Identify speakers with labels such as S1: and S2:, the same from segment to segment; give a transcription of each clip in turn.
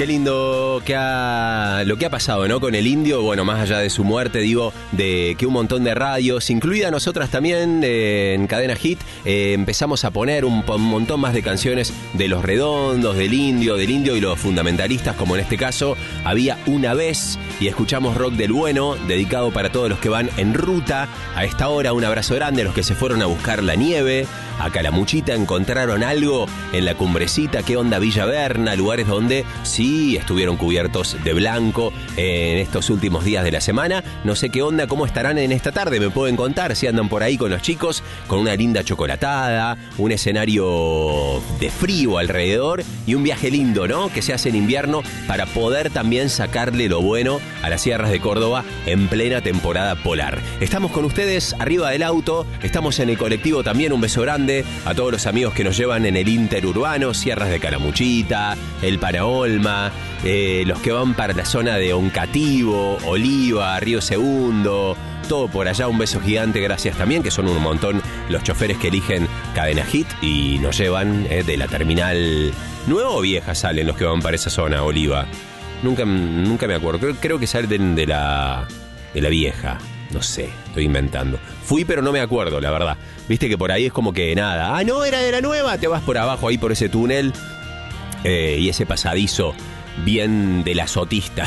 S1: Qué lindo lo que ha pasado, ¿no? Con el Indio, bueno, más allá de su muerte, digo, de que un montón de radios, incluida nosotras también en Cadena Hit, empezamos a poner un montón más de canciones de Los Redondos, del Indio y los fundamentalistas, como en este caso, había una vez, y escuchamos rock del bueno, dedicado para todos los que van en ruta. A esta hora, un abrazo grande a los que se fueron a buscar la nieve, a Calamuchita, encontraron algo en la cumbrecita, qué onda Villa Berna, lugares donde sí estuvieron cubiertos de blanco en estos últimos días de la semana. No sé qué onda, cómo estarán en esta tarde, me pueden contar si andan por ahí con los chicos, con una linda chocolatada, un escenario de frío alrededor y un viaje lindo, ¿no? Que se hace en invierno para poder también sacarle lo bueno a las sierras de Córdoba en plena temporada polar. Estamos con ustedes arriba del auto, estamos en el colectivo también, un beso grande a todos los amigos que nos llevan en el interurbano, sierras de Calamuchita, el Paraolma, los que van para la zona de Oncativo, Oliva, Río Segundo, todo por allá, un beso gigante, gracias también, que son un montón los choferes que eligen Cadena Hit y nos llevan de la terminal nueva o vieja salen los que van para esa zona, Oliva. Nunca me acuerdo, creo que salen de la vieja. No sé, estoy inventando. Fui, pero no me acuerdo, la verdad. Viste que por ahí es como que nada. Ah, no, era de la nueva. Te vas por abajo ahí por ese túnel y ese pasadizo bien de la sotista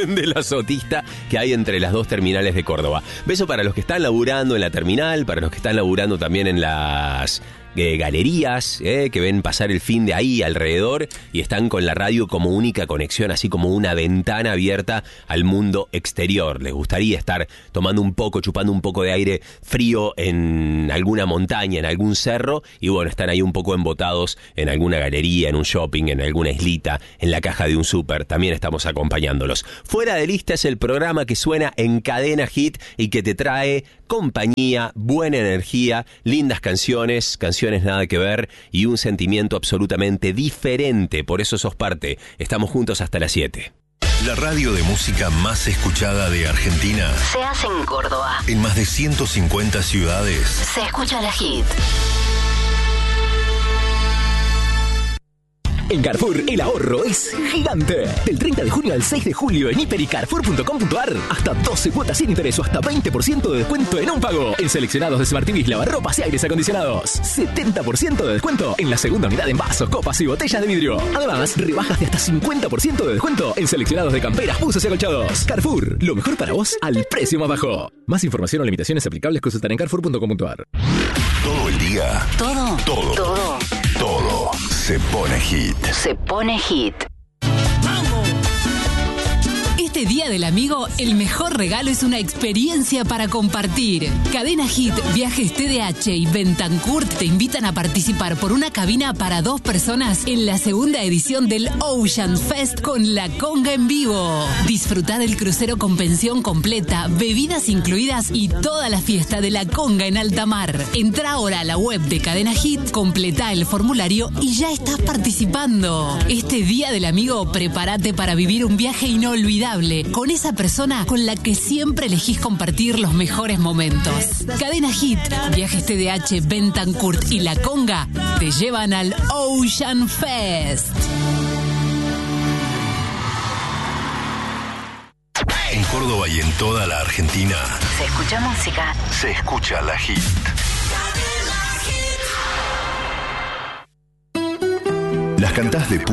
S1: que hay entre las dos terminales de Córdoba. Beso para los que están laburando en la terminal, para los que están laburando también en las galerías, que ven pasar el fin de ahí alrededor y están con la radio como única conexión, así como una ventana abierta al mundo exterior. Les gustaría estar tomando un poco, chupando un poco de aire frío en alguna montaña, en algún cerro, y bueno, están ahí un poco embotados en alguna galería, en un shopping, en alguna islita, en la caja de un súper. También estamos acompañándolos. Fuera de Lista es el programa que suena en Cadena Hit y que te trae compañía, buena energía, lindas canciones nada que ver y un sentimiento absolutamente diferente. Por eso sos parte. Estamos juntos hasta las 7.
S2: La radio de música más escuchada de Argentina
S3: se hace en Córdoba.
S2: En más de 150 ciudades.
S3: Se escucha la Hit.
S4: En Carrefour, el ahorro es gigante. Del 30 de junio al 6 de julio en hiper.y carrefour.com.ar. Hasta 12 cuotas sin interés o hasta 20% de descuento en un pago. En seleccionados de Smart TVs, lavarropas y aires acondicionados. 70% de descuento en la segunda unidad en vasos, copas y botellas de vidrio. Además, rebajas de hasta 50% de descuento en seleccionados de camperas, buzos y acolchados. Carrefour, lo mejor para vos al precio más bajo. Más información o limitaciones aplicables consultar en carrefour.com.ar.
S2: Todo el día.
S3: Todo.
S2: Se pone hit.
S3: Se pone hit.
S5: Este Día del Amigo, el mejor regalo es una experiencia para compartir. Cadena Hit, Viajes TDH y Bentancurt te invitan a participar por una cabina para 2 personas en la segunda edición del Ocean Fest con La Conga en vivo. Disfrutá del crucero con pensión completa, bebidas incluidas y toda la fiesta de La Conga en alta mar. Entrá ahora a la web de Cadena Hit, completá el formulario y ya estás participando. Este Día del Amigo, prepárate para vivir un viaje inolvidable con esa persona con la que siempre elegís compartir los mejores momentos. Cadena Hit, Viajes TDH, Bentancurt y La Conga te llevan al Ocean Fest.
S2: En Córdoba y en toda la Argentina
S3: Se escucha música.
S2: se escucha la Hit. Las cantás de